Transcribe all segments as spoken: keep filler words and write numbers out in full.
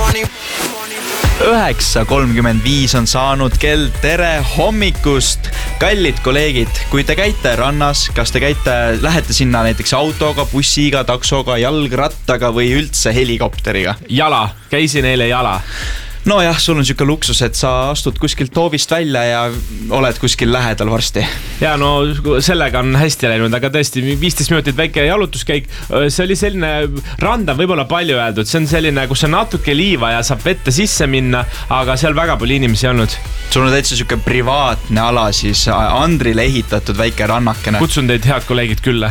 üheksa kolmkümmend viis on saanud kell. Tere hommikust, kallid kolleegid. Kui te käite rannas, kas te käite, lähete sinna näiteks autoga, bussiga, taksoga, jalgrattaga või üldse helikopteriga? Jala, käisin eile jala. No jah, sul on siuke luksus, et sa astud kuskilt toovist välja ja oled kuskil lähedal varsti. Ja no sellega on hästi läinud, aga tõesti viisteist minutit väike jalutuskäik. See oli selline, randa võib-olla palju öeldud, see on selline, kus on natuke liiva ja saab vette sisse minna, aga seal väga palju inimesi olnud. Sul on täitsa siuke privaatne ala, siis Andrile ehitatud väike rannakene. Kutsun teid head kolleegid külla.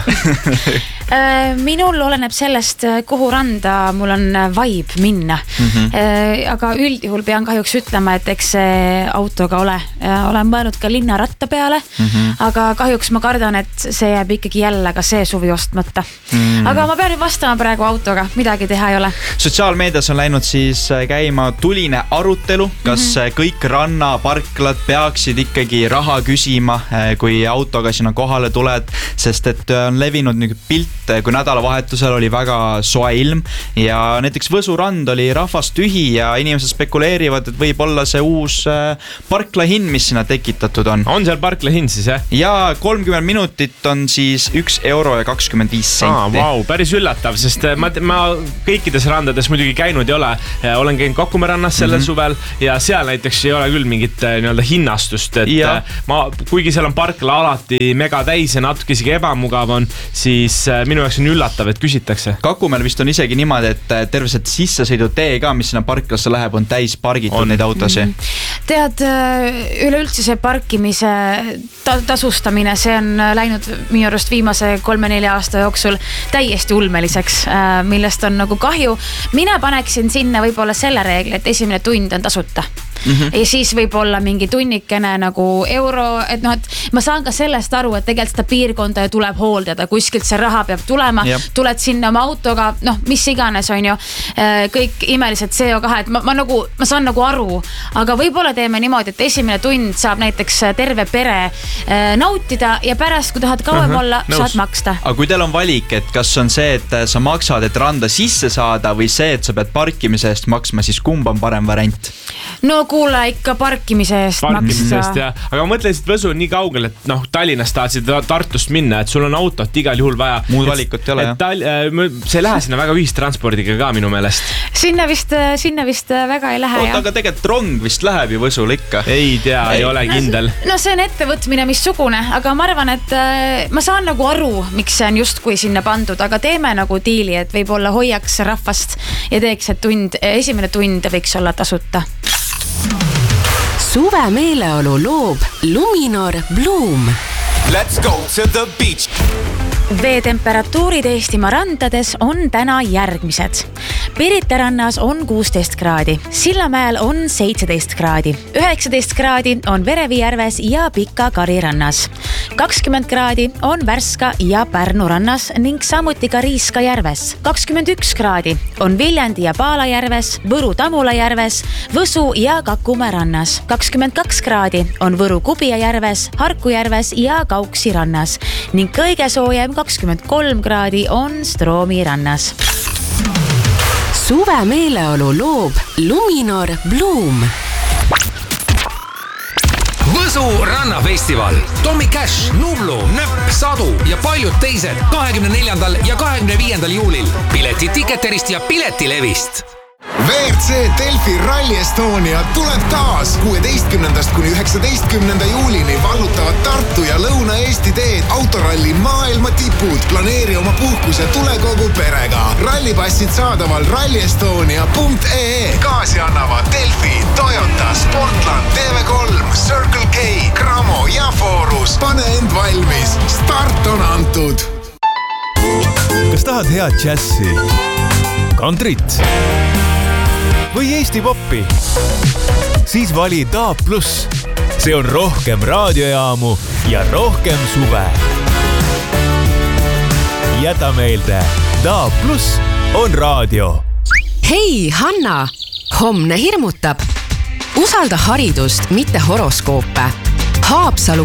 Minul oleneb sellest, kuhu randa mul on vibe minna. Mm-hmm. Aga üldjuhul pean kahjuks ütlema, et eks see autoga ole. Olen mõelnud ka linnaratta peale, mm-hmm. aga kahjuks ma kardan, et see jääb ikkagi jälle ka see suvi ostmata. Mm-hmm. Aga ma pean nüüd vastama praegu autoga, midagi teha ei ole. Sotsiaalmeedias on läinud siis käima tuline arutelu, kas mm-hmm. kõik rannaparklad peaksid ikkagi raha küsima, kui autoga sinna kohale tuled, sest et on levinud nüüd pilt, kui nädalavahetusel oli väga soe ilm ja näiteks Võsu rand oli rahvast tühi ja inimesed spekuleerivad, et võib olla see uus parkla hind, mis sinna tekitatud on. On seal parkla hind siis, jah? Ja kolmkümmend minutit on siis üks euro ja kakskümmend viis senti. Aa, vau, päris üllatav, sest ma, ma kõikides randades muidugi käinud ei ole. Olen käinud Kokumäe rannas sellel mm-hmm. suvel ja seal näiteks ei ole küll mingit nii-öelda hinnastust, et ja. ma, kuigi seal on parkla alati mega täis ja natuke isegi ebamugav on, siis minu jaoks on üllatav, et küsitakse. Kakumäel vist on isegi niimoodi, et terveselt sissesõidutee ka, mis sinna parklasse läheb, on täis pargitud on. Neid autosi. Tead, üleüldse see parkimise ta- tasustamine, see on läinud minu arust viimase kolme-nelja aasta jooksul täiesti ulmeliseks, millest on nagu kahju. Mina paneksin sinna võib-olla selle reegli, et esimene tund on tasuta. Mm-hmm. Ja siis võib olla mingi tunnikene nagu euro, et noh, et ma saan ka sellest aru, et tegelikult seda piirkonda tuleb hooldada, kuskilt see raha peab tulema, yep. tuled sinna oma autoga, noh, mis iganes on ju, kõik imelised C O kahe, et ma, ma nagu, ma saan nagu aru, aga võib-olla teeme niimoodi, et esimene tund saab näiteks terve pere nautida ja pärast, kui tahad kauem uh-huh. olla, Nõus. Saad maksta. Aga kui teil on valik, et kas on see, et sa maksad, et randa sisse saada või see, et sa pead parkimise eest maksma, siis kumb on parem variant? No kuule ikka parkimise eest parkimise eest, jah. Aga ma mõtlen, et Võsu on nii kaugel, et noh, Tallinnast tahtsid Tartust minna, et sul on autot igal juhul vaja. Muud valikut ei ole, jah. Tal, see ei lähe sinna väga ühistranspordiga ka minu meelest. Sinna vist, sinna vist väga ei lähe, Oot, jah. Aga tegelikult rong vist läheb ju Võsul ikka. Ei tea, ei, ei ole kindel. No see on ettevõtmine missugune, aga ma arvan, et ma saan nagu aru, miks see on just kui sinna pandud, aga teeme nagu diili, et võib-olla hoiaks rahvast ja teeks, et tund, esimene tund võiks olla tasuta. Suve meeleolu loob Luminor Bloom. Let's go to the beach. Veetemperatuurid Eestimaa randades on täna järgmised. Pirita rannas on kuusteist kraadi, Sillamäel on seitseteist kraadi, üheksateist kraadi on Verevijärves ja Pika-Kari rannas. kakskümmend kraadi on Värska ja Pärnu rannas ning samuti ka Riiska järves. kakskümmend üks kraadi on Viljandi ja Paalajärves, Võru-Tamula järves, Võsu ja Kakumäe rannas. kakskümmend kaks kraadi on Võru-Kubija järves, Harku järves ja Kauksi rannas ning kõige soojem kakskümmend kolm kraadi on Stroomi rannas. Suve meeleolu loob Luminor Bloom. Võsu rannafestival, Tommy Cash, Nublu, Nöpp, Sadu ja paljud teised kahekümne neljandal ja kahekümne viiendal juulil. Piletid Ticketerist ja Piletilevist. V R C Delfi Rally Estonia tuleb taas kuueteistkümnendast kuni üheksateistkümnenda juulini vallutavad Tartu ja Lõuna-Eesti teed autoralli maailma tipud. Planeeri oma puhkus ja tule kogu perega. Rallipassid saadaval rally estonia punkt e e. Kaasi annavad Delfi, Toyota, Sportland, T V kolm, Circle K, Cramo ja Forus. Pane end valmis. Start on antud. Kas tahad head džässi, kantrit või Eesti poppi? Siis vali D A B plus. See on rohkem raadiojaamu ja rohkem suve. Jäta meelde, D A B plus on raadio. Hei, Hanna! Homne hirmutab. Usalda haridust, mitte horoskoope. Haapsalu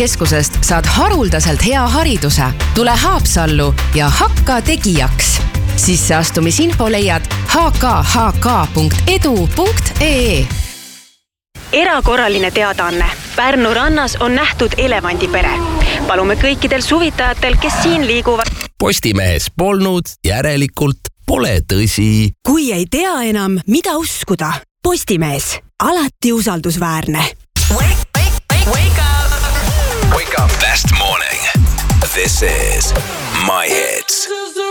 kutsehariduskeskusest saad haruldaselt hea hariduse. Tule Haapsallu ja hakka tegijaks. sisseastumisinfo leiad h k h k punkt edu punkt e e. Erakorraline teadaanne. Pärnu rannas on nähtud elevandipere. Palume kõikidel suvitajatel, kes siin liiguvad. Postimehes polnud, järelikult pole tõsi. Kui ei tea enam, mida uskuda. Postimees. Alati usaldusväärne. Wake, wake, wake, wake up. Wake up. Best morning. This is My Hits.